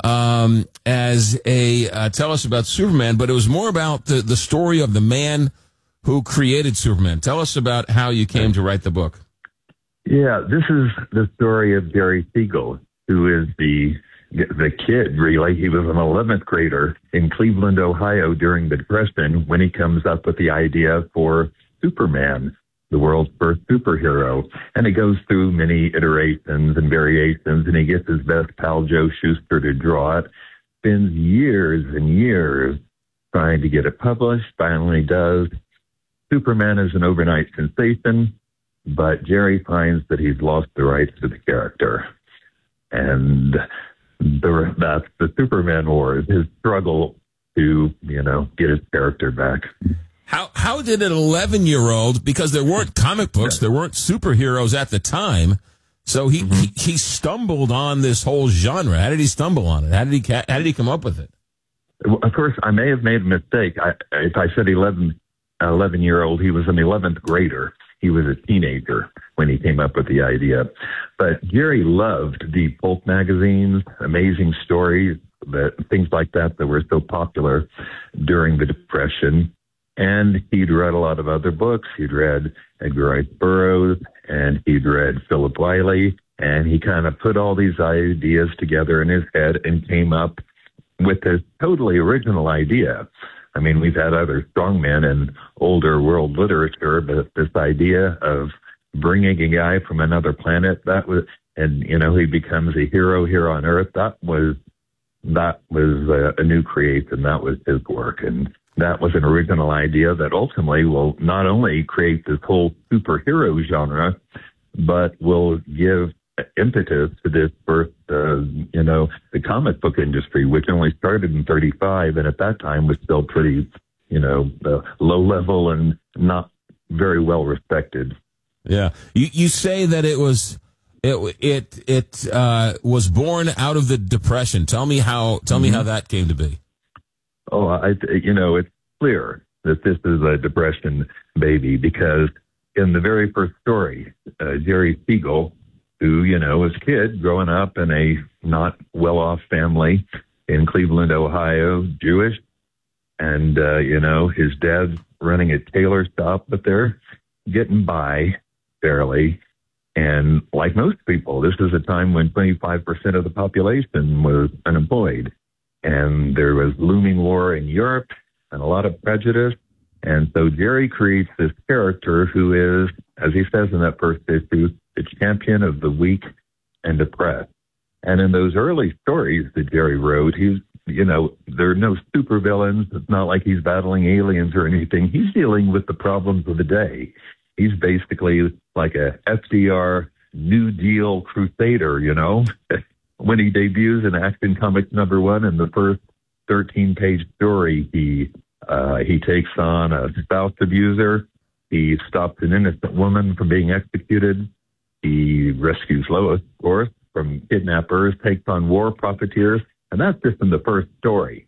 as a tell us about Superman, but it was more about the story of the man who created Superman. Tell us about how you came to write the book. Yeah, this is the story of Jerry Siegel, who is the kid, really. He was an 11th grader in Cleveland, Ohio during the Depression when he comes up with the idea for Superman, the world's first superhero. And it goes through many iterations and variations, and he gets his best pal Joe Shuster to draw it. Spends years and years trying to get it published, finally does. Superman is an overnight sensation, but Jerry finds that he's lost the rights to the character. And that's the Superman Wars, his struggle to, get his character back. How did an 11-year-old, because there weren't comic books, there weren't superheroes at the time, so he stumbled on this whole genre. How did he stumble on it? How did he come up with it? Well, of course, I may have made a mistake. If I said 11-year-old, he was an 11th grader. He was a teenager when he came up with the idea. But Jerry loved the pulp magazines, amazing stories, things like that were so popular during the Depression. And he'd read a lot of other books. He'd read Edgar Rice Burroughs, and he'd read Philip Wiley, and he kind of put all these ideas together in his head and came up with this totally original idea. I mean, we've had other strongmen in older world literature, but this idea of bringing a guy from another planet, he becomes a hero here on Earth, that was a new creation. That was his work. And that was an original idea that ultimately will not only create this whole superhero genre, but will give impetus to this first, the comic book industry, which only started in 1935, and at that time was still pretty, low level and not very well respected. Yeah, you say that it was born out of the Depression. Tell me how that came to be. Oh, it's clear that this is a Depression baby because in the very first story, Jerry Siegel, who, was a kid growing up in a not well-off family in Cleveland, Ohio, Jewish, and, his dad's running a tailor shop, but they're getting by barely. And like most people, this is a time when 25% of the population was unemployed. And there was looming war in Europe and a lot of prejudice. And so Jerry creates this character who is, as he says in that first issue, the champion of the weak and oppressed. And in those early stories that Jerry wrote, there are no supervillains. It's not like he's battling aliens or anything. He's dealing with the problems of the day. He's basically like a FDR New Deal crusader, When he debuts in Action Comics #1 in the first 13-page story, he takes on a spouse abuser. He stops an innocent woman from being executed. He rescues Lois, of course, from kidnappers, takes on war profiteers, and that's just in the first story.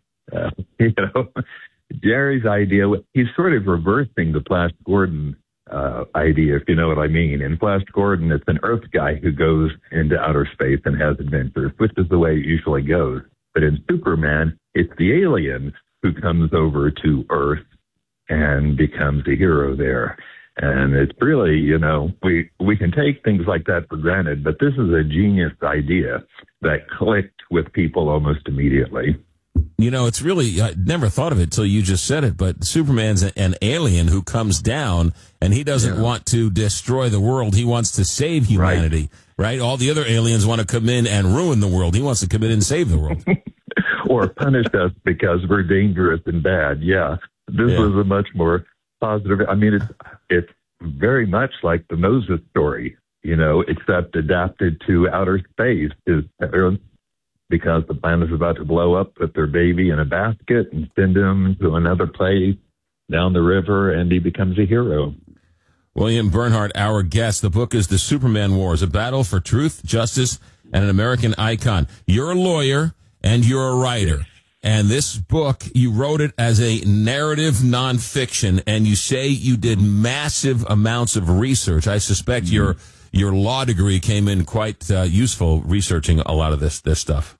Jerry's idea, he's sort of reversing the Flash Gordon idea, if you know what I mean. In Flash Gordon, it's an Earth guy who goes into outer space and has adventures, which is the way it usually goes. But in Superman, it's the alien who comes over to Earth and becomes a hero there. And it's really, we can take things like that for granted, but this is a genius idea that clicked with people almost immediately. It's really, I never thought of it till you just said it, but Superman's an alien who comes down, and he doesn't want to destroy the world. He wants to save humanity, right? All the other aliens want to come in and ruin the world. He wants to come in and save the world. Or punish us because we're dangerous and bad. Yeah. This was a much more positive. I mean, it's very much like the Moses story, except adapted to outer space. His parents, because the planet is about to blow up, put their baby in a basket and send him to another place down the river, and he becomes a hero. William Bernhardt, our guest. The book is The Superman Wars, a battle for truth, justice, and an American icon. You're a lawyer and you're a writer. And this book, you wrote it as a narrative nonfiction, and you say you did massive amounts of research. I suspect your law degree came in quite useful researching a lot of this stuff.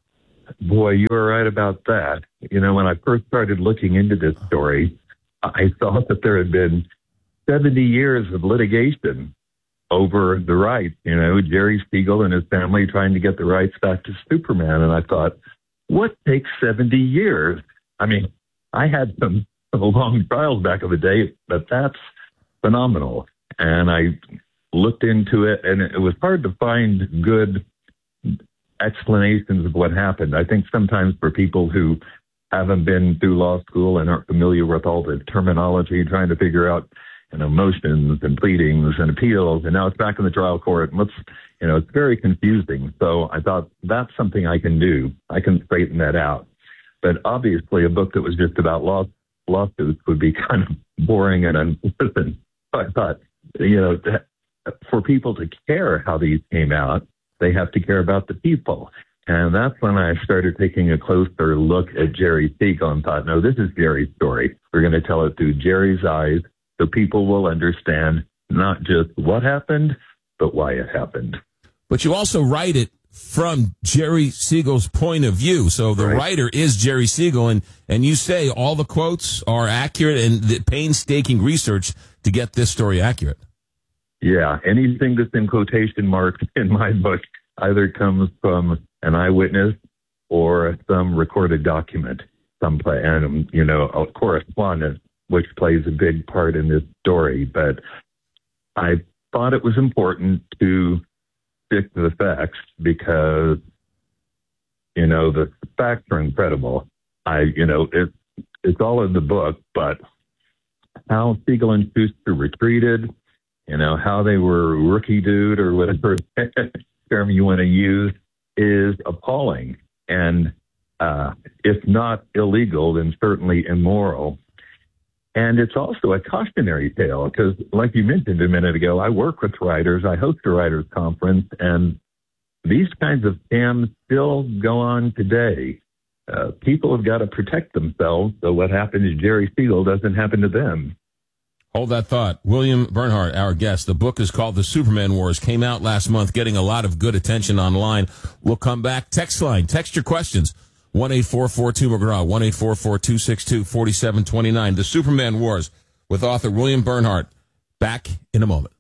boy, you were right about that. You know, when I first started looking into this story, I saw that there had been 70 years of litigation over the rights. You know, Jerry Siegel and his family trying to get the rights back to Superman. And I thought, what takes 70 years? I mean, I had some long trials back in the day, but that's phenomenal. And I looked into it, and it was hard to find good explanations of what happened. I think sometimes for people who haven't been through law school and aren't familiar with all the terminology, trying to figure out, you know, motions and pleadings and appeals, and now it's back in the trial court. And it's very confusing. So I thought that's something I can do. I can straighten that out. But obviously, a book that was just about lawsuits would be kind of boring and unpleasant. So I thought, you know, for people to care how these came out, they have to care about the people. And that's when I started taking a closer look at Jerry Siegel and thought, no, this is Jerry's story. We're going to tell it through Jerry's eyes so people will understand not just what happened, but why it happened. But you also write it from Jerry Siegel's point of view. So the writer is Jerry Siegel, and you say all the quotes are accurate and the painstaking research to get this story accurate. Yeah, anything that's in quotation marks in my book either comes from an eyewitness or some recorded document, someplace, and, you know, a correspondence, which plays a big part in this story. But I thought it was important to stick to the facts because, you know, the facts are incredible. It's all in the book, but how Siegel and Schuster retreated, you know, how they were rookie dude or whatever term you want to use is appalling. And if not illegal, then certainly immoral. And it's also a cautionary tale because, like you mentioned a minute ago, I work with writers. I host a writers' conference, and these kinds of scams still go on today. People have got to protect themselves so what happened to Jerry Siegel doesn't happen to them. Hold that thought. William Bernhardt, our guest. The book is called The Superman Wars. Came out last month, getting a lot of good attention online. We'll come back. Text line. Text your questions. 1-844-2-McGraw, 1-844-262-4729. The Superman Wars with author William Bernhardt. Back in a moment.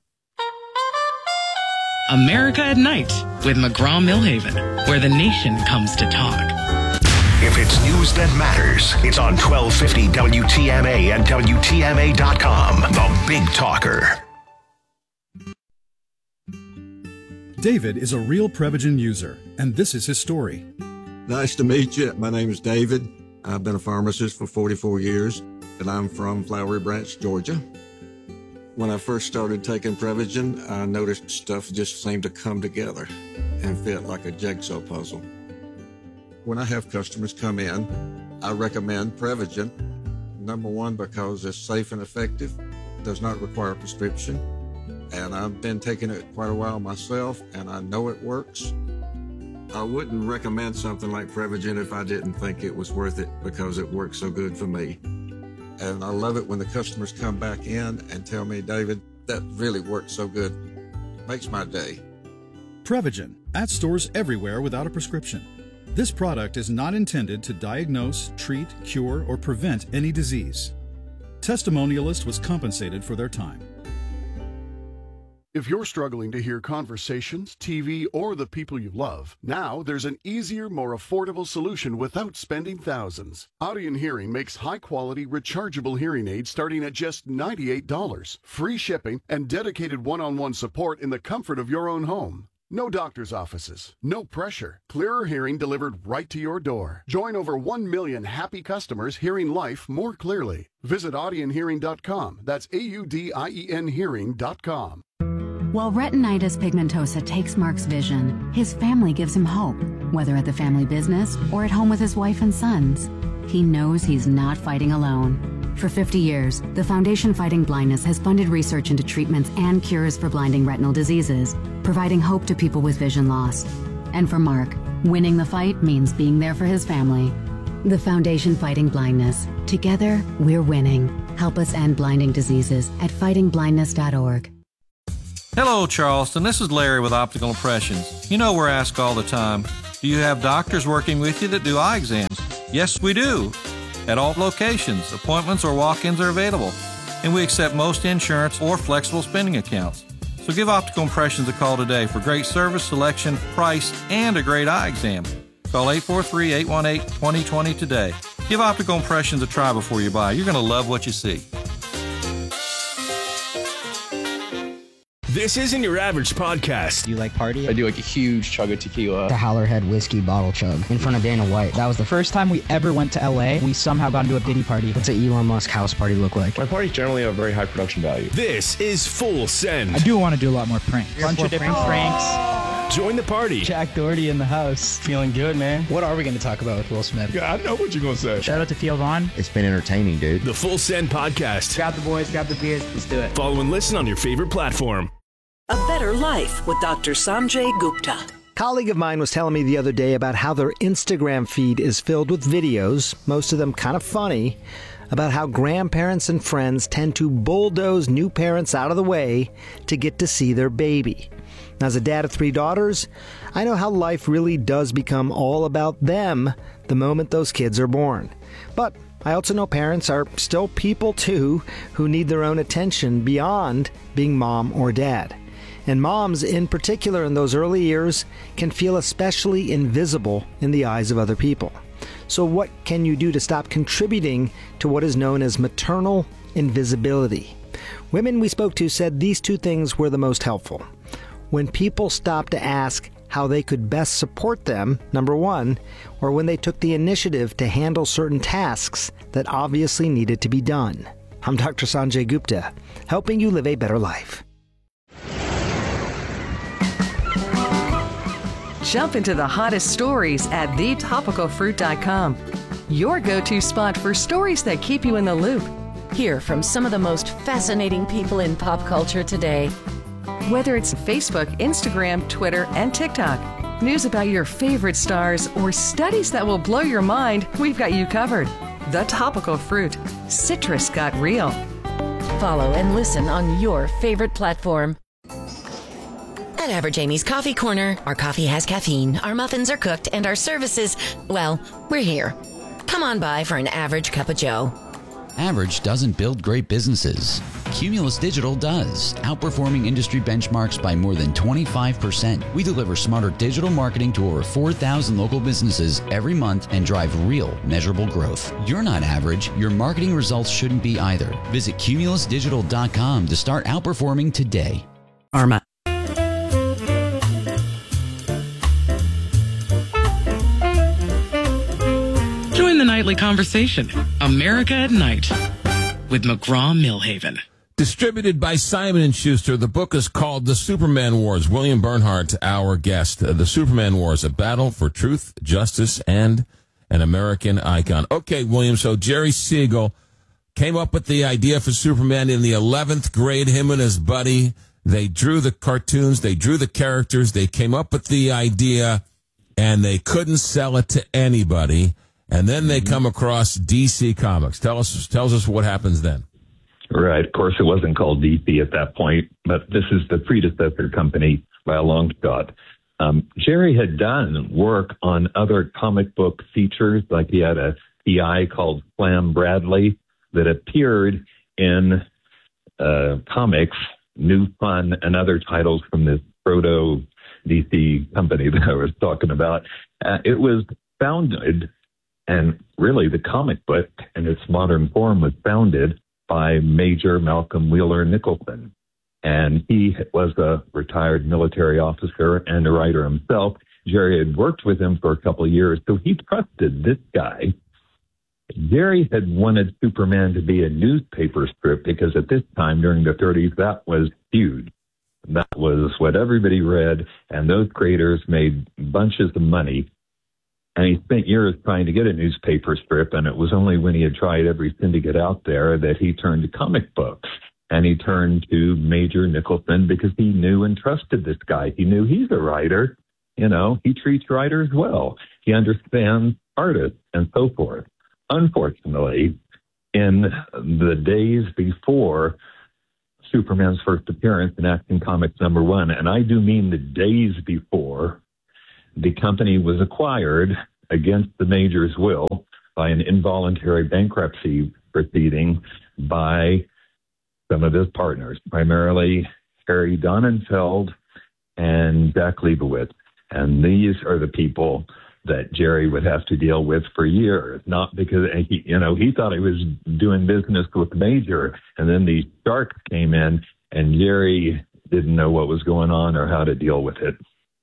America at Night with McGraw-Millhaven, where the nation comes to talk. If it's news that matters, it's on 1250 WTMA and WTMA.com. The Big Talker. David is a real Prevagen user, and this is his story. Nice to meet you. My name is David. I've been a pharmacist for 44 years, and I'm from Flowery Branch, Georgia. When I first started taking Prevagen, I noticed stuff just seemed to come together and fit like a jigsaw puzzle. When I have customers come in, I recommend Prevagen. Number one, because it's safe and effective, does not require a prescription, and I've been taking it quite a while myself, and I know it works. I wouldn't recommend something like Prevagen if I didn't think it was worth it because it works so good for me. And I love it when the customers come back in and tell me, David, that really works so good. It makes my day. Prevagen, at stores everywhere without a prescription. This product is not intended to diagnose, treat, cure, or prevent any disease. Testimonialist was compensated for their time. If you're struggling to hear conversations, TV, or the people you love, now there's an easier, more affordable solution without spending thousands. Audion Hearing makes high-quality, rechargeable hearing aids starting at just $98, free shipping, and dedicated one-on-one support in the comfort of your own home. No doctor's offices, no pressure. Clearer hearing delivered right to your door. Join over 1 million happy customers hearing life more clearly. Visit audionhearing.com. That's AUDIEN hearing.com. While retinitis pigmentosa takes Mark's vision, his family gives him hope, whether at the family business or at home with his wife and sons. He knows he's not fighting alone. For 50 years, the Foundation Fighting Blindness has funded research into treatments and cures for blinding retinal diseases, providing hope to people with vision loss. And for Mark, winning the fight means being there for his family. The Foundation Fighting Blindness. Together, we're winning. Help us end blinding diseases at fightingblindness.org. Hello, Charleston. This is Larry with Optical Impressions. You know we're asked all the time, Do you have doctors working with you that do eye exams? Yes, we do. At all locations, appointments or walk-ins are available, and we accept most insurance or flexible spending accounts. So give Optical Impressions a call today for great service, selection, price, and a great eye exam. Call 843-818-2020 today. Give Optical Impressions a try before you buy. You're going to love what you see. This isn't your average podcast. Do you like party? I do like a huge chug of tequila. The Howlerhead whiskey bottle chug in front of Dana White. That was the first time we ever went to LA. We somehow got into a Diddy party. What's an Elon Musk house party look like? My parties generally have a very high production value. This is Full Send. I do want to do a lot more pranks. A bunch of different pranks. Join the party. Jack Doherty in the house. Feeling good, man. What are we going to talk about with Will Smith? Yeah, I know what you're going to say. Shout out to Theo Vaughn. It's been entertaining, dude. The Full Send podcast. Grab the boys, grab the beers. Let's do it. Follow and listen on your favorite platform. A Better Life with Dr. Sanjay Gupta. A colleague of mine was telling me the other day about how their Instagram feed is filled with videos, most of them kind of funny, about how grandparents and friends tend to bulldoze new parents out of the way to get to see their baby. As a dad of 3 daughters, I know how life really does become all about them the moment those kids are born. But I also know parents are still people too who need their own attention beyond being mom or dad. And moms, in particular in those early years, can feel especially invisible in the eyes of other people. So what can you do to stop contributing to what is known as maternal invisibility? Women we spoke to said these 2 things were the most helpful. When people stopped to ask how they could best support them, number 1, or when they took the initiative to handle certain tasks that obviously needed to be done. I'm Dr. Sanjay Gupta, helping you live a better life. Jump into the hottest stories at thetopicalfruit.com. Your go-to spot for stories that keep you in the loop. Hear from some of the most fascinating people in pop culture today. Whether it's Facebook, Instagram, Twitter, and TikTok, news about your favorite stars, or studies that will blow your mind, we've got you covered. The Topical Fruit. Citrus got real. Follow and listen on your favorite platform. At Average Amy's Coffee Corner, our coffee has caffeine, our muffins are cooked, and our services, well, we're here. Come on by for an average cup of joe. Average doesn't build great businesses. Cumulus Digital does, outperforming industry benchmarks by more than 25%. We deliver smarter digital marketing to over 4,000 local businesses every month and drive real, measurable growth. You're not average. Your marketing results shouldn't be either. Visit cumulusdigital.com to start outperforming today. Arma. Join the nightly conversation, America at Night, with McGraw-Millhaven. Distributed by Simon & Schuster, the book is called The Superman Wars. William Bernhardt, our guest. The Superman Wars, a battle for truth, justice, and an American icon. Okay, William, so Jerry Siegel came up with the idea for Superman in the 11th grade, him and his buddy. They drew the cartoons, they drew the characters, they came up with the idea, and they couldn't sell it to anybody. And then they come across DC Comics. Tells us what happens then. Right. Of course, it wasn't called DC at that point, but this is the predecessor company by a long shot. Jerry had done work on other comic book features, like he had a PI called Slam Bradley that appeared in comics, New Fun, and other titles from this proto DC company that I was talking about. It was founded, and really the comic book in its modern form was founded by Major Malcolm Wheeler Nicholson. And he was a retired military officer and a writer himself. Jerry had worked with him for a couple of years, so he trusted this guy. Jerry had wanted Superman to be a newspaper strip because at this time during the 30s, that was huge. That was what everybody read, and those creators made bunches of money. And he spent years trying to get a newspaper strip, and it was only when he had tried every syndicate out there that he turned to comic books. And he turned to Major Nicholson because he knew and trusted this guy. He knew he's a writer. You know, he treats writers well. He understands artists and so forth. Unfortunately, in the days before Superman's first appearance in Action Comics #1, and I do mean the days before, the company was acquired against the major's will by an involuntary bankruptcy proceeding by some of his partners, primarily Harry Donenfeld and Jack Leibowitz. And these are the people that Jerry would have to deal with for years, not because he thought he was doing business with the major, and then the sharks came in, and Jerry didn't know what was going on or how to deal with it.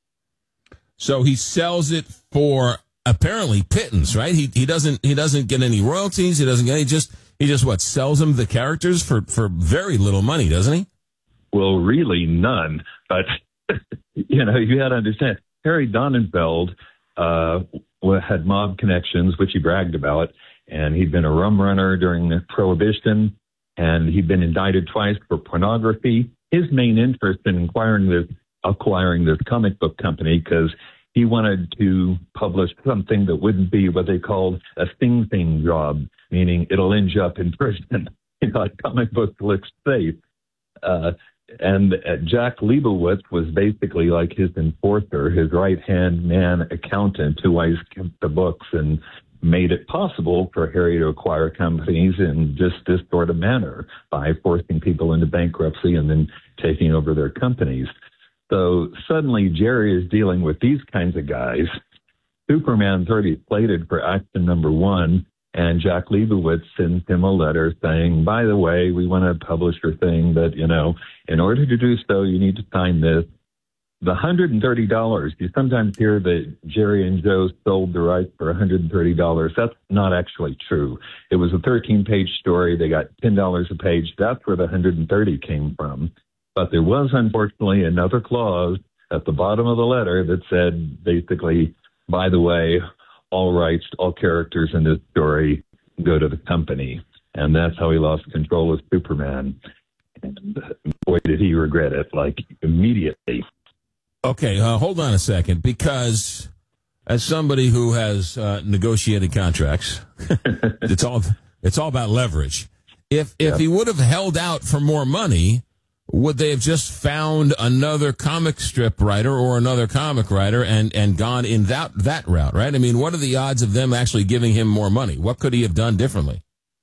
So he sells it for apparently pittance, right? He doesn't get any royalties. He doesn't get he just what, sells them the characters for very little money, doesn't he? Well, really none. But you got to understand, Harry Donenfeld had mob connections, which he bragged about, and he'd been a rum runner during the Prohibition, and he'd been indicted twice for pornography. His main interest in acquiring this comic book company because he wanted to publish something that wouldn't be what they called a sing-sing job, meaning it'll end you up in prison. A comic book looks safe. And Jack Leibowitz was basically like his enforcer, his right-hand man accountant who always kept the books and made it possible for Harry to acquire companies in just this sort of manner by forcing people into bankruptcy and then taking over their companies. So suddenly Jerry is dealing with these kinds of guys. Superman's already slated for action number 1, and Jack Leibowitz sends him a letter saying, by the way, we want to publish your thing, but, in order to do so, you need to sign this. The $130, you sometimes hear that Jerry and Joe sold the rights for $130. That's not actually true. It was a 13-page story. They got $10 a page. That's where the $130 came from. But there was, unfortunately, another clause at the bottom of the letter that said, basically, by the way, all rights, all characters in this story go to the company. And that's how he lost control of Superman. And boy, did he regret it, immediately. Okay, hold on a second, because as somebody who has negotiated contracts, it's all about leverage. If he would have held out for more money, would they have just found another comic strip writer or another comic writer and gone in that route, right? I mean, what are the odds of them actually giving him more money? What could he have done differently?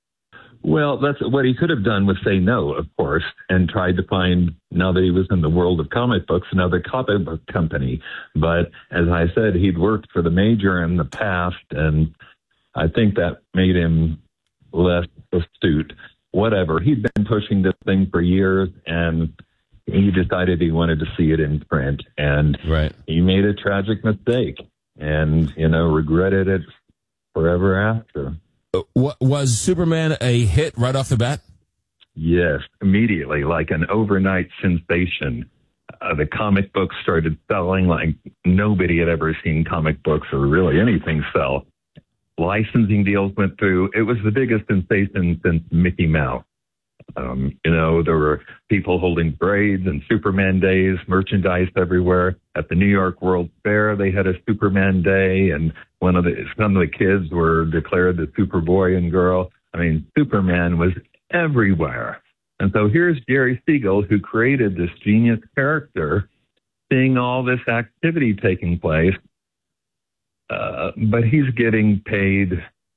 Well, that's what he could have done was say no, of course, and tried to find, now that he was in the world of comic books, another comic book company. But as I said, he'd worked for the major in the past, and I think that made him less astute. Whatever. He'd been pushing this thing for years, and he decided he wanted to see it in print. And he made a tragic mistake and, regretted it forever after. Was Superman a hit right off the bat? Yes, immediately, like an overnight sensation. The comic books started selling like nobody had ever seen comic books or really anything sell. Licensing deals went through. It was the biggest sensation since Mickey Mouse. There were people holding parades and Superman days, merchandise everywhere. At the New York World's Fair, they had a Superman Day, and some of the kids were declared the Superboy and girl. I mean, Superman was everywhere. And so here's Jerry Siegel, who created this genius character, seeing all this activity taking place. But he's getting paid,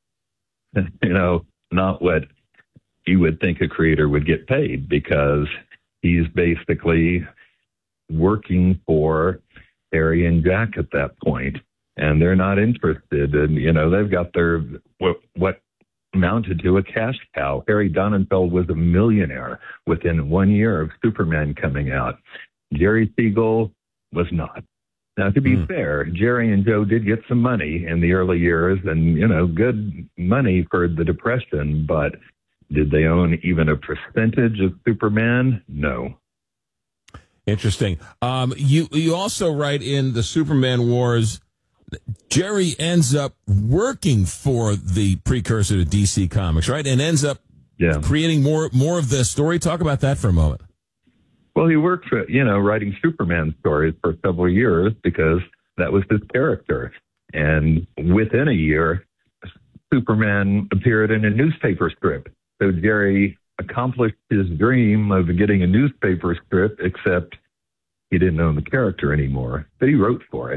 not what you would think a creator would get paid, because he's basically working for Harry and Jack at that point, and they're not interested. And, they've got their, what amounted to a cash cow. Harry Donenfeld was a millionaire within 1 year of Superman coming out. Jerry Siegel was not. Now, to be fair, Jerry and Joe did get some money in the early years and, good money for the Depression, but did they own even a percentage of Superman? No. Interesting. You also write in the Superman Wars, Jerry ends up working for the precursor to DC Comics, right? And ends up creating more of the story. Talk about that for a moment. Well, he worked for, writing Superman stories for several years because that was his character. And within a year, Superman appeared in a newspaper strip. So Jerry accomplished his dream of getting a newspaper strip, except he didn't own the character anymore, but he wrote for it.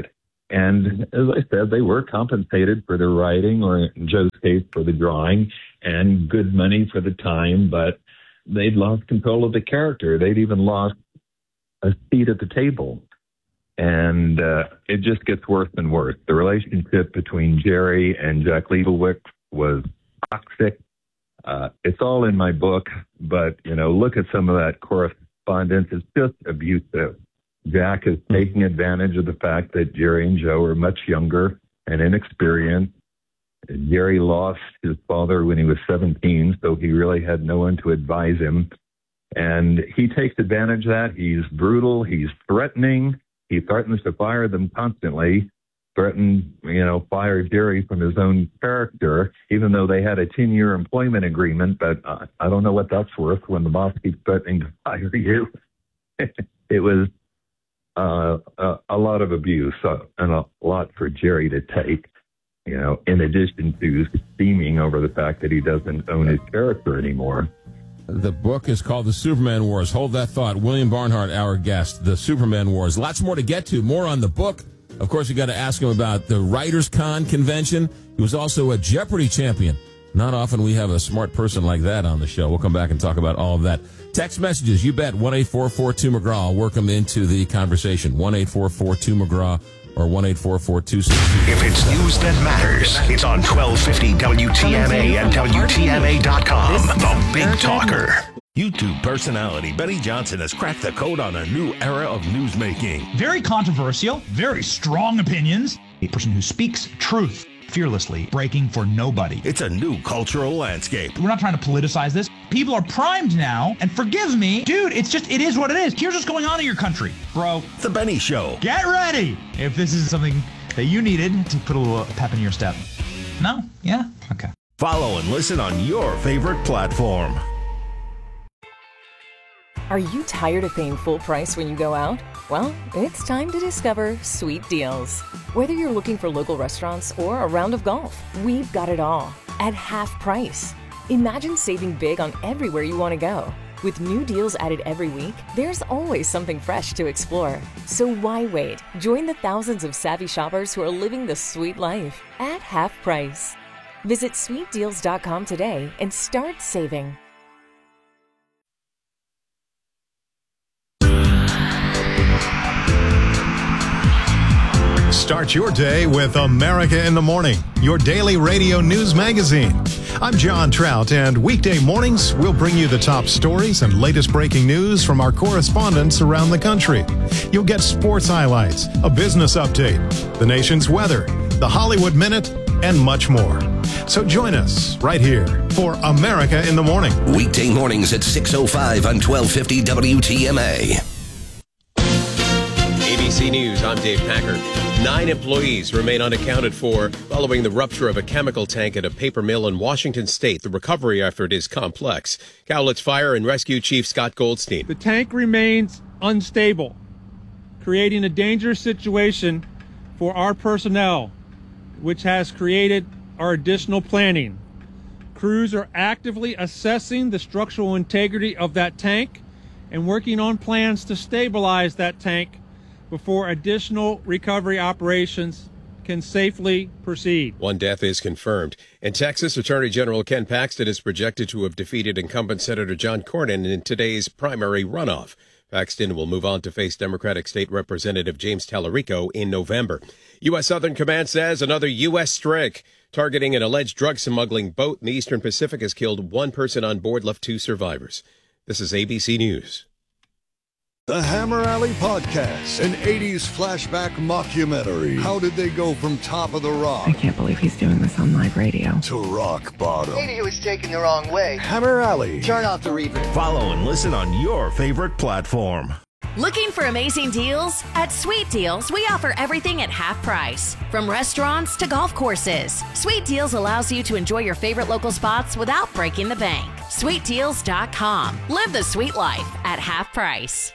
And as I said, they were compensated for their writing, or in Joe's case, for the drawing, and good money for the time, but they'd lost control of the character. They'd even lost a seat at the table. And it just gets worse and worse. The relationship between Jerry and Jack Leibowitz was toxic. It's all in my book, but, look at some of that correspondence. It's just abusive. Jack is taking advantage of the fact that Jerry and Joe are much younger and inexperienced. Jerry lost his father when he was 17, so he really had no one to advise him. And he takes advantage of that. He's brutal. He's threatening. He threatens to fire them constantly, threatened, fire Jerry from his own character, even though they had a 10-year employment agreement. But I don't know what that's worth when the boss keeps threatening to fire you. It was a lot of abuse and a lot for Jerry to take, in addition to steaming over the fact that he doesn't own his character anymore. The book is called The Superman Wars. Hold that thought. William Barnhart, our guest, The Superman Wars. Lots more to get to, more on the book. Of course, you got to ask him about the Writers' Con convention. He was also a Jeopardy champion. Not often we have a smart person like that on the show. We'll come back and talk about all of that. Text messages, you bet, 1-844-2-McGraw. I'll work them into the conversation. 1-844-2-McGraw or 1-844-262. If it's news that matters, it's on 1250 WTMA and WTMA.com. The Big Talker. YouTube personality Benny Johnson has cracked the code on a new era of newsmaking. Very controversial, very strong opinions. A person who speaks truth fearlessly, breaking for nobody. It's a new cultural landscape. We're not trying to politicize this. People are primed now, and forgive me, dude, it is what it is. Here's what's going on in your country, bro. The Benny Show. Get ready if this is something that you needed to put a little pep in your step. No? Yeah? Okay. Follow and listen on your favorite platform. Are you tired of paying full price when you go out? Well, it's time to discover Sweet Deals. Whether you're looking for local restaurants or a round of golf, we've got it all at half price. Imagine saving big on everywhere you want to go. With new deals added every week, there's always something fresh to explore. So why wait? Join the thousands of savvy shoppers who are living the sweet life at half price. Visit sweetdeals.com today and start saving. Start your day with America in the Morning, your daily radio news magazine. I'm John Trout, and weekday mornings, we'll bring you the top stories and latest breaking news from our correspondents around the country. You'll get sports highlights, a business update, the nation's weather, the Hollywood Minute, and much more. So join us right here for America in the Morning. Weekday mornings at 6:05 on 1250 WTMA. ABC News, I'm Dave Packer. 9 employees remain unaccounted for following the rupture of a chemical tank at a paper mill in Washington State. The recovery effort is complex. Cowlitz Fire and Rescue Chief Scott Goldstein. The tank remains unstable, creating a dangerous situation for our personnel, which has created our additional planning. Crews are actively assessing the structural integrity of that tank and working on plans to stabilize that tank before additional recovery operations can safely proceed. 1 death is confirmed. In Texas, Attorney General Ken Paxton is projected to have defeated incumbent Senator John Cornyn in today's primary runoff. Paxton will move on to face Democratic State Representative James Tallarico in November. U.S. Southern Command says another U.S. strike targeting an alleged drug smuggling boat in the Eastern Pacific has killed 1 person on board, left 2 survivors. This is ABC News. The Hammer Alley Podcast, an 80s flashback mockumentary. How did they go from top of the rock? I can't believe he's doing this on live radio. To rock bottom. Maybe he was taken the wrong way. Hammer Alley. Turn off the reverb. Follow and listen on your favorite platform. Looking for amazing deals? At Sweet Deals, we offer everything at half price. From restaurants to golf courses, Sweet Deals allows you to enjoy your favorite local spots without breaking the bank. SweetDeals.com. Live the sweet life at half price.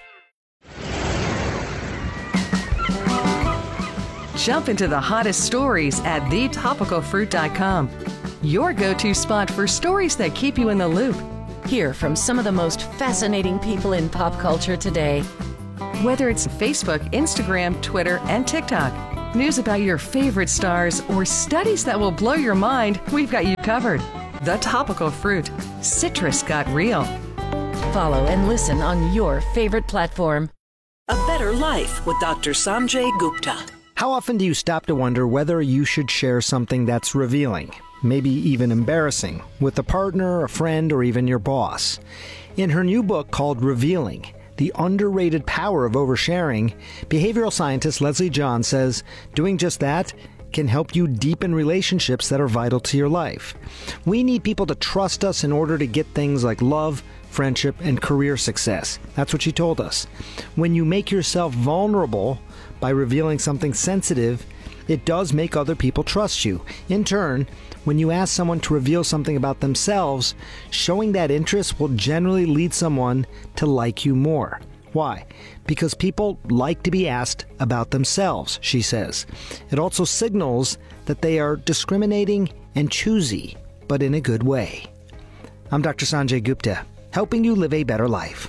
Jump into the hottest stories at thetopicalfruit.com. Your go-to spot for stories that keep you in the loop. Hear from some of the most fascinating people in pop culture today. Whether it's Facebook, Instagram, Twitter, and TikTok, News about your favorite stars or studies that will blow your mind, we've got you covered. The Topical Fruit. Citrus got real. Follow and listen on your favorite platform. A Better Life with Dr. Sanjay Gupta. How often do you stop to wonder whether you should share something that's revealing, maybe even embarrassing, with a partner, a friend, or even your boss? In her new book called Revealing, The Underrated Power of Oversharing, behavioral scientist Leslie John says doing just that can help you deepen relationships that are vital to your life. We need people to trust us in order to get things like love, friendship, and career success. That's what she told us. When you make yourself vulnerable by revealing something sensitive, it does make other people trust you. In turn, when you ask someone to reveal something about themselves, showing that interest will generally lead someone to like you more. Why? Because people like to be asked about themselves, she says. It also signals that they are discriminating and choosy, but in a good way. I'm Dr. Sanjay Gupta, helping you live a better life.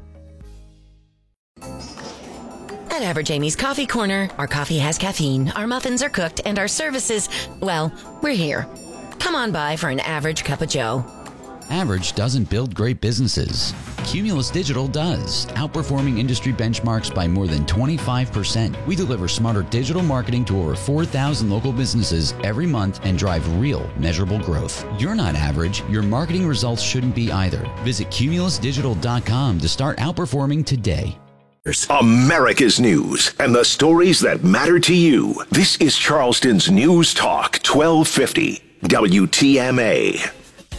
At Average Amy's Coffee Corner, our coffee has caffeine, our muffins are cooked, and our services, well, we're here. Come on by for an average cup of joe. Average doesn't build great businesses. Cumulus Digital does, outperforming industry benchmarks by more than 25%. We deliver smarter digital marketing to over 4,000 local businesses every month and drive real, measurable growth. You're not average. Your marketing results shouldn't be either. Visit cumulusdigital.com to start outperforming today. America's news and the stories that matter to you. This is Charleston's News Talk 1250 WTMA.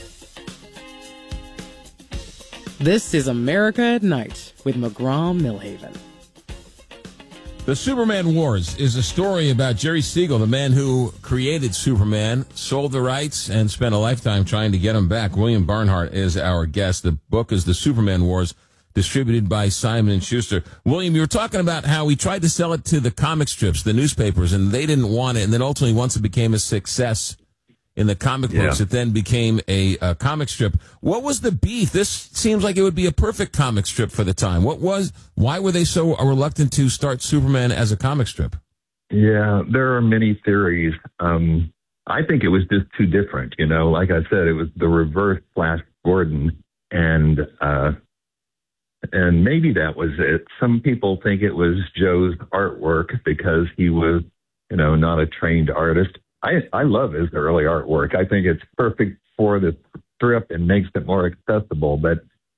This is America at Night with McGraw-Millhaven. The Superman Wars is a story about Jerry Siegel, the man who created Superman, sold the rights, and spent a lifetime trying to get him back. William Barnhart is our guest. The book is The Superman Wars, distributed by Simon & Schuster. William, you were talking about how he tried to sell it to the comic strips, the newspapers, and they didn't want it. And then ultimately, once it became a success in the comic books, it then became a comic strip. What was the beef? This seems like it would be a perfect comic strip for the time. Why were they so reluctant to start Superman as a comic strip? Yeah, there are many theories. I think it was just too different. You know, like I said, it was the reverse Flash Gordon, and maybe that was it. Some people think it was Joe's artwork because he was, you know, not a trained artist. I love his early artwork. I think it's perfect for the strip and makes it more accessible. But,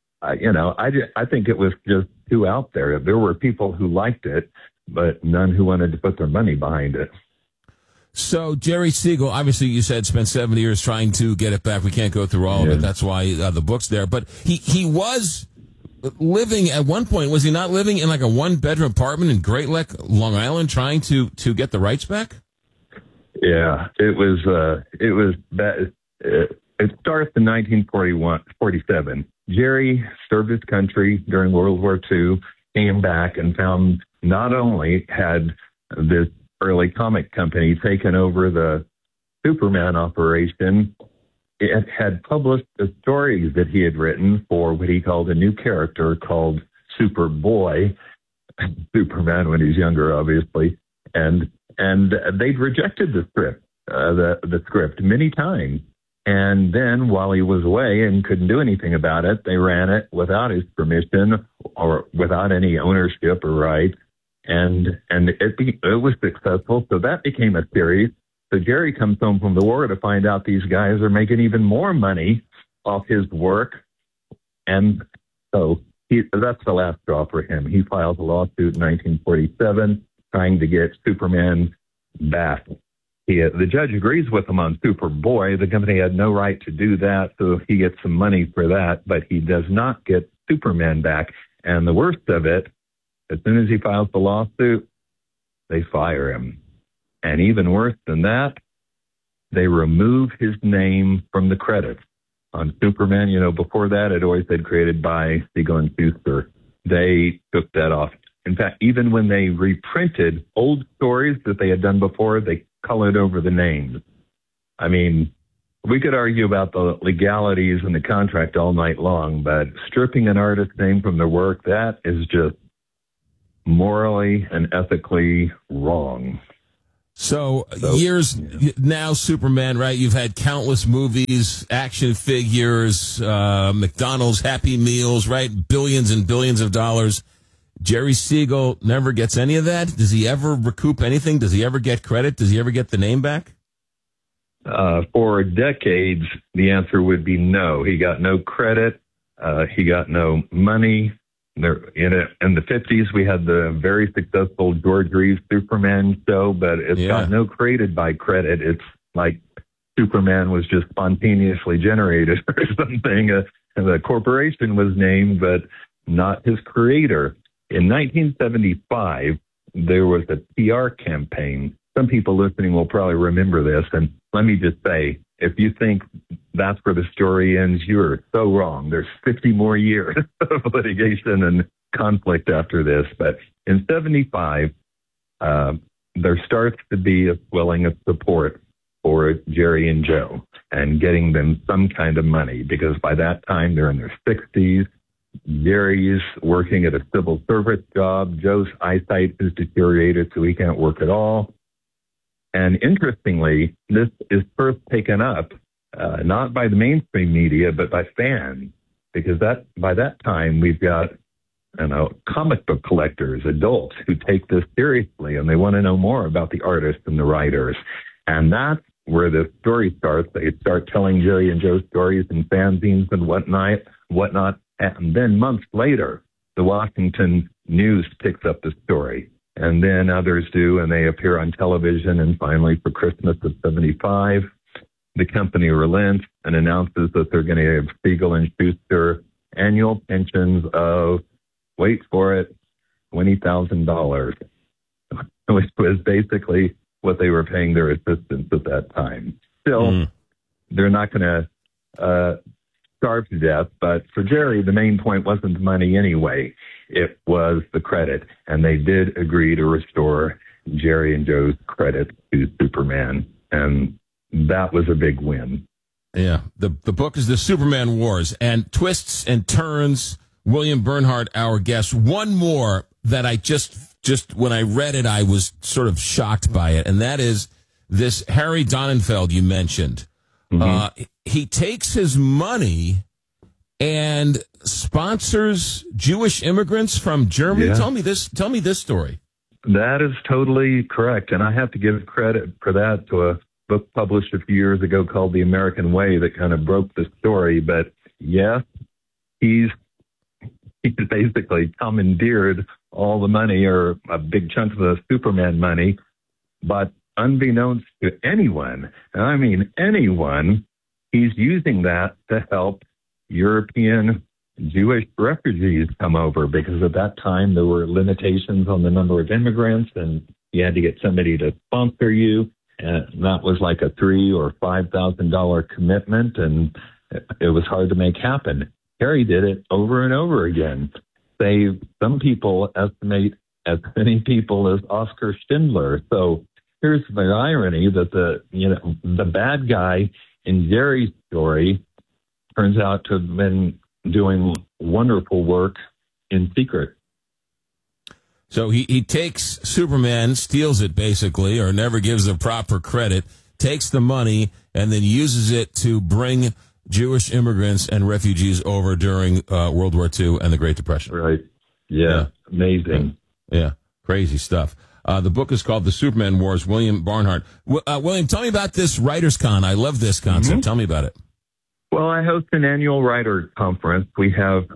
I think it was just too out there. There were people who liked it, but none who wanted to put their money behind it. So Jerry Siegel, obviously you said spent 7 years trying to get it back. We can't go through all of it. That's why the book's there. But he was living at one point. Was he not living in like a one-bedroom apartment in Great Neck, Long Island, trying to get the rights back? Yeah, it was bad. It starts in 1947. Jerry served his country during World War II, came back and found not only had this early comic company taken over the Superman operation, it had published the stories that he had written for what he called a new character called Superboy, Superman when he's younger, obviously, and they'd rejected the script many times. And then while he was away and couldn't do anything about it, they ran it without his permission or without any ownership or rights. And it was successful. So that became a series. So Jerry comes home from the war to find out these guys are making even more money off his work. And so that's the last straw for him. He filed a lawsuit in 1947 trying to get Superman back. The judge agrees with him on Superboy. The company had no right to do that, so he gets some money for that, but he does not get Superman back. And the worst of it, as soon as he files the lawsuit, they fire him. And even worse than that, they remove his name from the credits. On Superman, before that, it always said created by Siegel and Schuster. They took that off. In fact, even when they reprinted old stories that they had done before, they colored over the names. I mean, we could argue about the legalities in the contract all night long, but stripping an artist's name from their work, that is just morally and ethically wrong. So years now, Superman, right? You've had countless movies, action figures, McDonald's Happy Meals, right? Billions and billions of dollars. Jerry Siegel never gets any of that. Does he ever recoup anything? Does he ever get credit? Does he ever get the name back? For decades, the answer would be no. He got no credit. He got no money. There, in the 50s, we had the very successful George Reeves Superman show, but it's got no created by credit. It's like Superman was just spontaneously generated or something. The corporation was named, but not his creator. In 1975, there was a PR campaign. Some people listening will probably remember this. And let me just say, if you think that's where the story ends, you're so wrong. There's 50 more years of litigation and conflict after this. But in 75, there starts to be a swelling of support for Jerry and Joe and getting them some kind of money, because by that time they're in their 60s. Jerry's working at a civil service job. Joe's eyesight is deteriorated, so he can't work at all. And interestingly, this is first taken up not by the mainstream media, but by fans, because by that time we've got comic book collectors, adults who take this seriously, and they want to know more about the artists and the writers. And that's where the story starts. They start telling Jerry and Joe stories in fanzines and whatnot. And then months later, the Washington News picks up the story. And then others do, and they appear on television. And finally, for Christmas of 75, the company relents and announces that they're going to give Siegel and Schuster annual pensions of, wait for it, $20,000, which was basically what they were paying their assistants at that time. Still, they're not going to starve to death, but for Jerry, the main point wasn't the money anyway. It was the credit, and they did agree to restore Jerry and Joe's credit to Superman, and that was a big win. Yeah, the book is The Superman Wars, and twists and turns. William Bernhardt, our guest. One more that I just when I read it, I was sort of shocked by it, and that is this Harry Donenfeld you mentioned. He takes his money and sponsors Jewish immigrants from Germany. Yeah. Tell me this story. That is totally correct, and I have to give credit for that to a book published a few years ago called The American Way that kind of broke the story. But yes, he's basically commandeered all the money, or a big chunk of the Superman money, but unbeknownst to anyone, and I mean anyone, he's using that to help European Jewish refugees come over, because at that time there were limitations on the number of immigrants, and you had to get somebody to sponsor you, and that was like a $3,000 or $5,000 commitment, and it was hard to make happen. Harry did it over and over again. Some people estimate as many people as Oskar Schindler. So here's the irony that the bad guy in Jerry's story turns out to have been doing wonderful work in secret. So he takes Superman, steals it basically, or never gives the proper credit, takes the money, and then uses it to bring Jewish immigrants and refugees over during World War II and the Great Depression. Right. Yeah. Amazing. Yeah. Crazy stuff. The book is called The Superman Wars, William Bernhardt. William, tell me about this Writers' Con. I love this concept. Tell me about it. Well, I host an annual writer conference. We have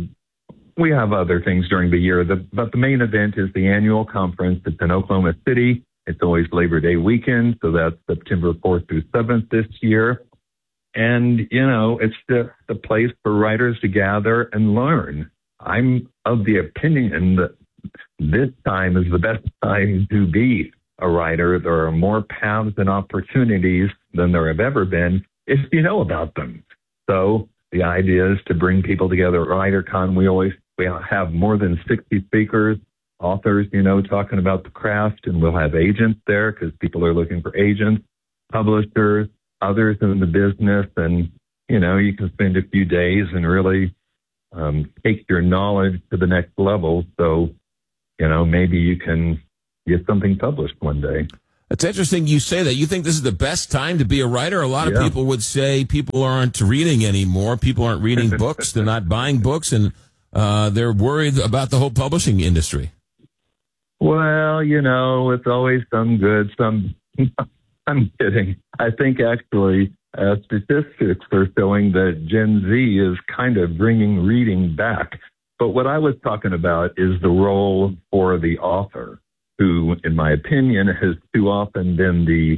other things during the year, but the main event is the annual conference. It's in Oklahoma City. It's always Labor Day weekend, so that's September 4th through 7th this year. And, it's the place for writers to gather and learn. I'm of the opinion that this time is the best time to be a writer. There are more paths and opportunities than there have ever been if you know about them. So the idea is to bring people together at WriterCon. We have more than 60 speakers, authors, talking about the craft, and we'll have agents there because people are looking for agents, publishers, others in the business, and, you can spend a few days and really take your knowledge to the next level. So, maybe you can get something published one day. It's interesting you say that. You think this is the best time to be a writer? A lot of people would say people aren't reading anymore. People aren't reading books. They're not buying books, and they're worried about the whole publishing industry. Well, it's always some good, some... I'm kidding. I think actually statistics are showing that Gen Z is kind of bringing reading back. But what I was talking about is the role for the author, who, in my opinion, has too often been the,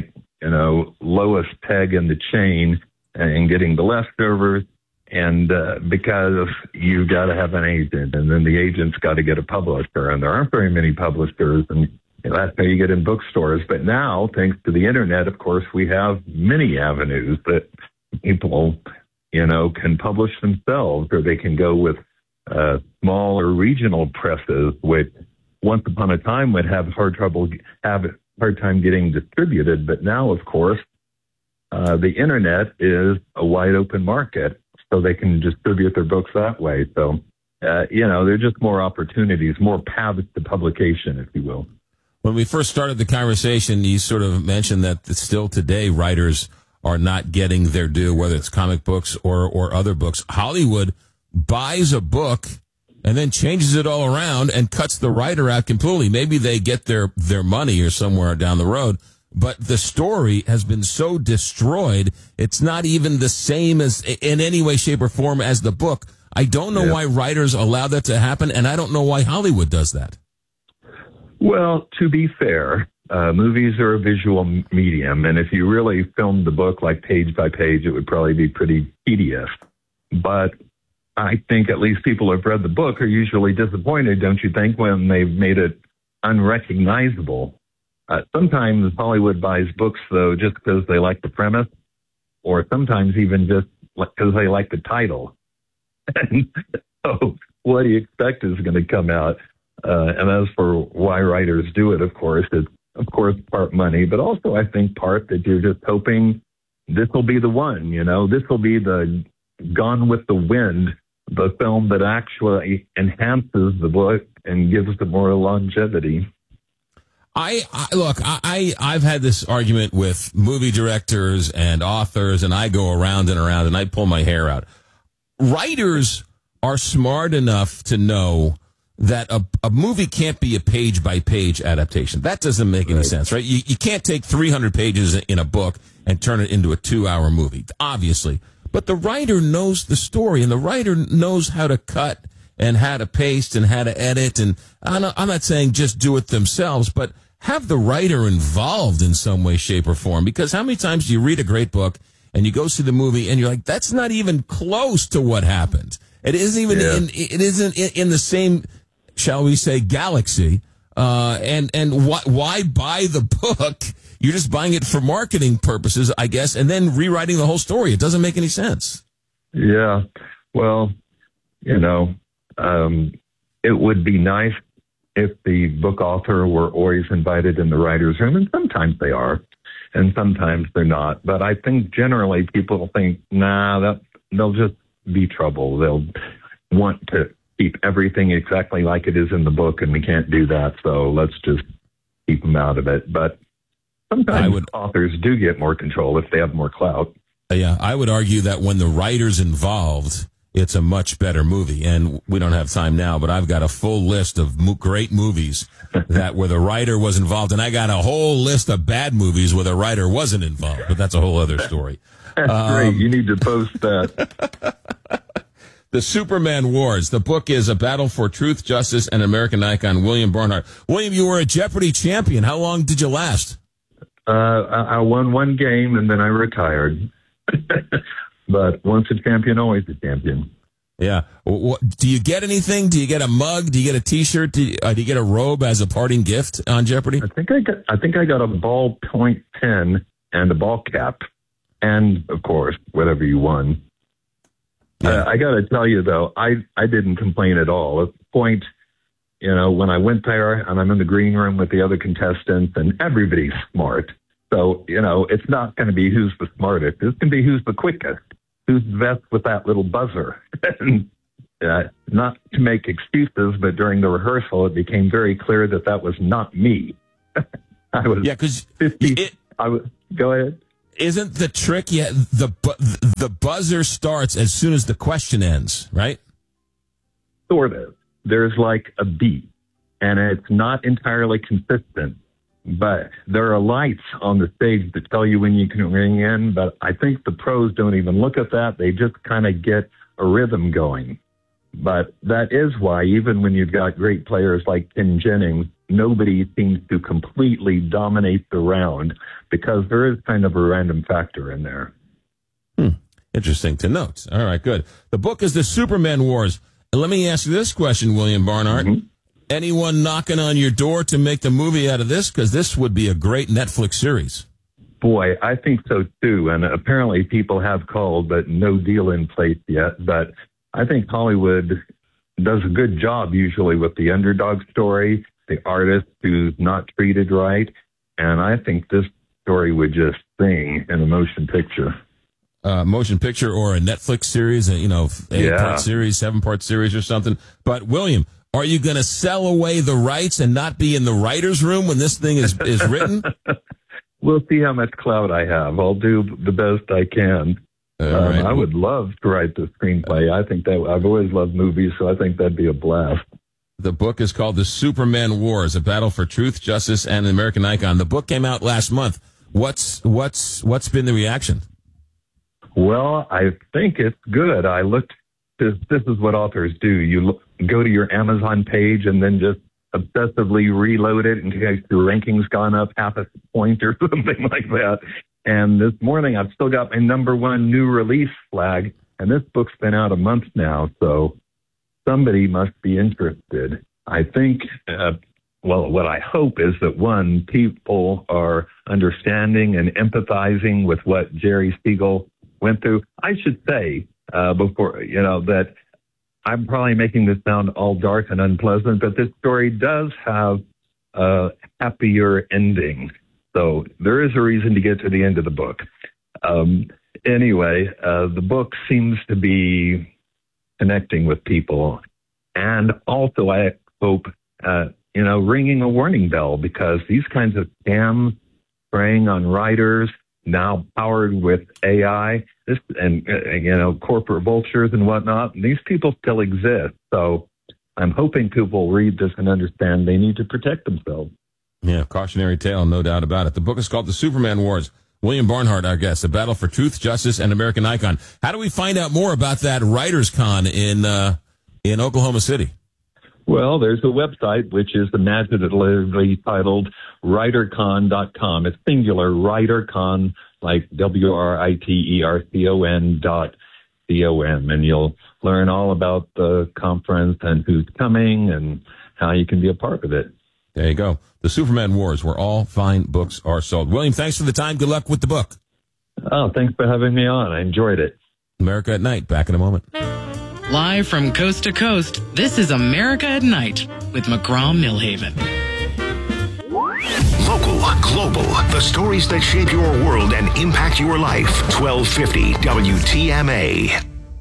lowest peg in the chain and getting the leftovers. And because you've got to have an agent, and then the agent's got to get a publisher, and there aren't very many publishers, and that's how you get in bookstores. But now, thanks to the internet, of course, we have many avenues that people, can publish themselves, or they can go with small or regional presses, which once upon a time would have hard time getting distributed. But now, of course, the internet is a wide open market, so they can distribute their books that way. So, there are just more opportunities, more paths to publication, if you will. When we first started the conversation, you sort of mentioned that still today writers are not getting their due, whether it's comic books or other books. Hollywood buys a book and then changes it all around and cuts the writer out completely. Maybe they get their money or somewhere down the road, but the story has been so destroyed, it's not even the same as in any way, shape, or form as the book. I don't know why writers allow that to happen, and I don't know why Hollywood does that. Well, to be fair, movies are a visual medium, and if you really filmed the book like page by page, it would probably be pretty tedious. But I think at least people who have read the book are usually disappointed, don't you think, when they've made it unrecognizable? Sometimes Hollywood buys books, though, just because they like the premise, or sometimes even just because they like the title. And so what do you expect is going to come out? And as for why writers do it, of course, it's, part money, but also I think part that you're just hoping this will be the one, this will be the Gone with the Wind, the film that actually enhances the book and gives it more longevity. I've had this argument with movie directors and authors, and I go around and around and I pull my hair out. Writers are smart enough to know that a movie can't be a page-by-page adaptation. That doesn't make any sense, right? You can't take 300 pages in a book and turn it into a 2-hour movie, obviously. But the writer knows the story, and the writer knows how to cut and how to paste and how to edit. And I'm not saying just do it themselves, but have the writer involved in some way, shape, or form. Because how many times do you read a great book and you go see the movie and you're like, that's not even close to what happened. It isn't even it isn't in the same, shall we say, galaxy. And why buy the book? You're just buying it for marketing purposes, I guess, and then rewriting the whole story. It doesn't make any sense. Yeah. Well, it would be nice if the book author were always invited in the writer's room, and sometimes they are, and sometimes they're not. But I think generally people think, they'll just be trouble. They'll want to keep everything exactly like it is in the book, and we can't do that, so let's just keep them out of it. But sometimes authors do get more control if they have more clout. Yeah, I would argue that when the writer's involved, it's a much better movie. And we don't have time now, but I've got a full list of great movies that where the writer was involved, and I got a whole list of bad movies where the writer wasn't involved, but that's a whole other story. That's great. You need to post that. The Superman Wars. The book is A Battle for Truth, Justice, and American Icon, William Bernhardt. William, you were a Jeopardy champion. How long did you last? I won one game, and then I retired. But once a champion, always a champion. Yeah. Do you get anything? Do you get a mug? Do you get a T-shirt? Do you get a robe as a parting gift on Jeopardy? I think I got a ballpoint pen and a ball cap, and of course, whatever you won. Yeah. I got to tell you though, I didn't complain at all. At the point, when I went there and I'm in the green room with the other contestants, and everybody's smart. So, it's not going to be who's the smartest. It's going to be who's the quickest, who's the best with that little buzzer. And not to make excuses, but during the rehearsal, it became very clear that was not me. I was 50. Go ahead. Isn't the trick yet? The buzzer starts as soon as the question ends, right? Sort of. There's like a beat, and it's not entirely consistent. But there are lights on the stage that tell you when you can ring in. But I think the pros don't even look at that. They just kind of get a rhythm going. But that is why, even when you've got great players like Ken Jennings, nobody seems to completely dominate the round because there is kind of a random factor in there. Interesting to note. All right, good. The book is The Superman Wars. And let me ask you this question, William Barnhart. Mm-hmm. Anyone knocking on your door to make the movie out of this? Because this would be a great Netflix series. Boy, I think so, too. And apparently people have called, but no deal in place yet. But I think Hollywood does a good job usually with the underdog story, the artist who's not treated right. And I think this story would just sing in a motion picture. Motion picture or a Netflix series, 8-part series, 7-part series or something. But, William, are you going to sell away the rights and not be in the writer's room when this thing is written? We'll see how much clout I have. I'll do the best I can. Right. I would love to write the screenplay. I think that I've always loved movies, so I think that'd be a blast. The book is called The Superman Wars, a battle for truth, justice, and an American icon. The book came out last month. What's been the reaction? Well, I think it's good. I looked. This is what authors do. You go to your Amazon page and then just obsessively reload it in case your ranking's gone up half a point or something like that. And this morning, I've still got my #1 new release flag, and this book's been out a month now, so somebody must be interested. I think, what I hope is that, one, people are understanding and empathizing with what Jerry Siegel went through. I should say before, that I'm probably making this sound all dark and unpleasant, but this story does have a happier ending. So there is a reason to get to the end of the book. Anyway, the book seems to be connecting with people. And also, I hope, ringing a warning bell, because these kinds of scams preying on writers, now powered with AI, corporate vultures and whatnot, these people still exist. So I'm hoping people read this and understand they need to protect themselves. Yeah, cautionary tale, no doubt about it. The book is called The Superman Wars. William Barnhart, our guest, a battle for truth, justice, and American icon. How do we find out more about that Writers Con in Oklahoma City? Well, there's a website, which is imaginatively titled WriterCon.com. It's singular, WriterCon, like WRITERCON.com. And you'll learn all about the conference and who's coming and how you can be a part of it. There you go. The Superman Wars, where all fine books are sold. William, thanks for the time. Good luck with the book. Oh, thanks for having me on. I enjoyed it. America at Night. Back in a moment. Live from coast to coast, this is America at Night with McGraw-Milhaven. Local, global, the stories that shape your world and impact your life. 1250 WTMA.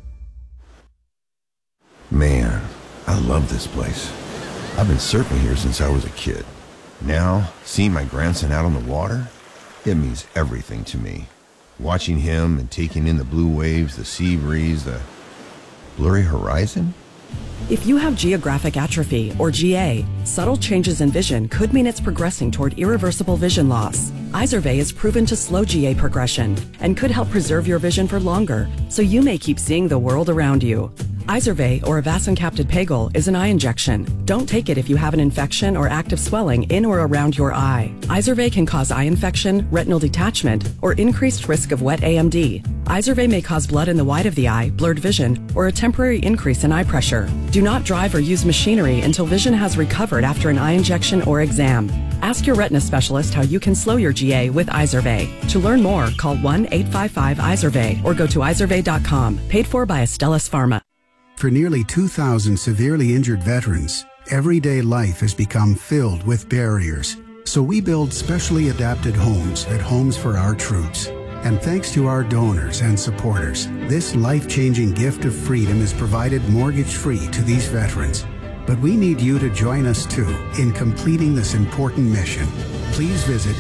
Man, I love this place. I've been surfing here since I was a kid. Now, seeing my grandson out on the water, it means everything to me. Watching him and taking in the blue waves, the sea breeze, the blurry horizon. If you have geographic atrophy, or GA, subtle changes in vision could mean it's progressing toward irreversible vision loss. Izervay is proven to slow GA progression and could help preserve your vision for longer, so you may keep seeing the world around you. Izervay, or avacincaptad pegol, is an eye injection. Don't take it if you have an infection or active swelling in or around your eye. Izervay can cause eye infection, retinal detachment, or increased risk of wet AMD. Izervay may cause blood in the white of the eye, blurred vision, or a temporary increase in eye pressure. Do not drive or use machinery until vision has recovered after an eye injection or exam. Ask your retina specialist how you can slow your GA with Izervay. To learn more, call 1-855-IZERVAY or go to izervay.com. Paid for by Astellas Pharma. For nearly 2,000 severely injured veterans, everyday life has become filled with barriers. So we build specially adapted homes at Homes for Our Troops. And thanks to our donors and supporters, this life-changing gift of freedom is provided mortgage-free to these veterans. But we need you to join us too in completing this important mission. please visit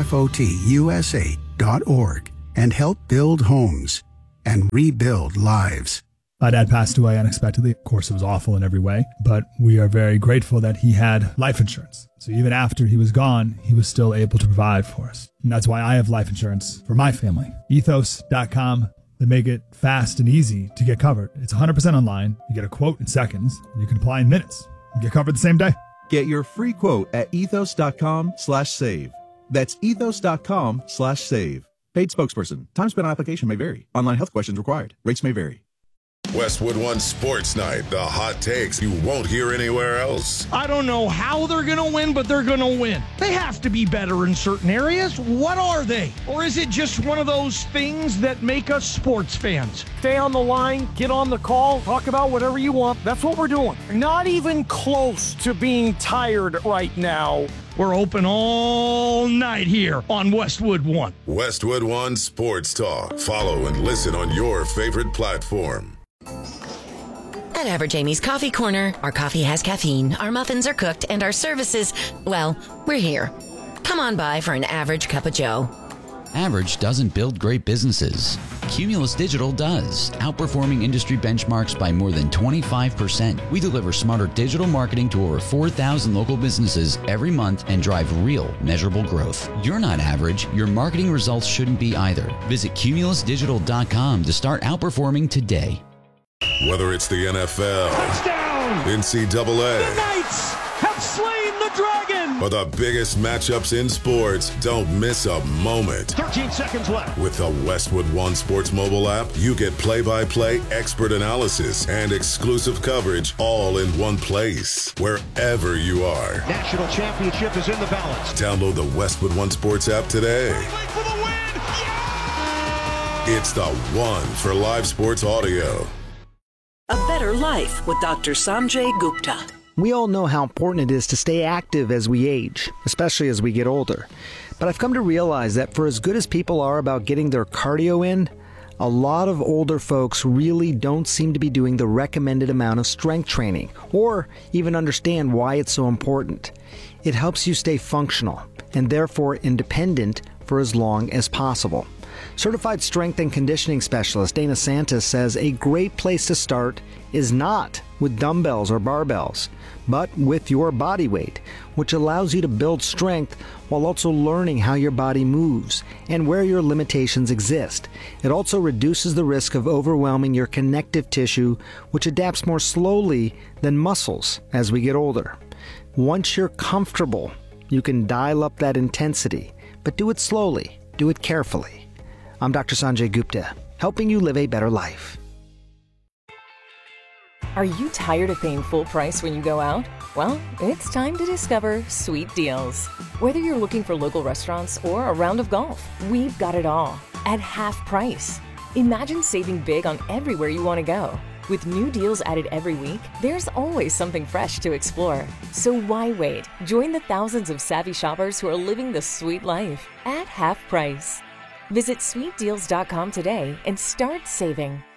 hfotusa.org and help build homes and rebuild lives. My dad passed away unexpectedly. Of course, it was awful in every way, but we are very grateful that he had life insurance. So even after he was gone, he was still able to provide for us. And that's why I have life insurance for my family. Ethos.com. They make it fast and easy to get covered. It's 100% online. You get a quote in seconds. And you can apply in minutes. You get covered the same day. Get your free quote at ethos.com/save. That's ethos.com/save. Paid spokesperson. Time spent on application may vary. Online health questions required. Rates may vary. Westwood One Sports Night. The hot takes you won't hear anywhere else. I don't know how they're going to win, but they're going to win. They have to be better in certain areas. What are they? Or is it just one of those things that make us sports fans? Stay on the line, get on the call, talk about whatever you want. That's what we're doing. Not even close to being tired right now. We're open all night here on Westwood One. Westwood One Sports Talk. Follow and listen on your favorite platform. At Average Amy's Coffee Corner, our coffee has caffeine, our muffins are cooked, and our services, well, we're here. Come on by for an average cup of joe. Average doesn't build great businesses. Cumulus Digital does, outperforming industry benchmarks by more than 25%. We deliver smarter digital marketing to over 4,000 local businesses every month and drive real, measurable growth. You're not average. Your marketing results shouldn't be either. Visit cumulusdigital.com to start outperforming today. Whether it's the NFL, touchdown, NCAA, the Knights have slain the dragon, or the biggest matchups in sports, don't miss a moment. 13 seconds left. With the Westwood One Sports mobile app, you get play-by-play, expert analysis, and exclusive coverage all in one place, wherever you are. National championship is in the balance. Download the Westwood One Sports app today. Wait for the win! Yeah! It's the one for live sports audio. A Better Life with Dr. Sanjay Gupta. We all know how important it is to stay active as we age, especially as we get older. But I've come to realize that for as good as people are about getting their cardio in, a lot of older folks really don't seem to be doing the recommended amount of strength training, or even understand why it's so important. It helps you stay functional, and therefore independent for as long as possible. Certified strength and conditioning specialist Dana Santis says a great place to start is not with dumbbells or barbells, but with your body weight, which allows you to build strength while also learning how your body moves and where your limitations exist. It also reduces the risk of overwhelming your connective tissue, which adapts more slowly than muscles as we get older. Once you're comfortable, you can dial up that intensity, but do it slowly, do it carefully. I'm Dr. Sanjay Gupta, helping you live a better life. Are you tired of paying full price when you go out? Well, it's time to discover Sweet Deals. Whether you're looking for local restaurants or a round of golf, we've got it all at half price. Imagine saving big on everywhere you want to go. With new deals added every week, there's always something fresh to explore. So why wait? Join the thousands of savvy shoppers who are living the sweet life at half price. Visit sweetdeals.com today and start saving.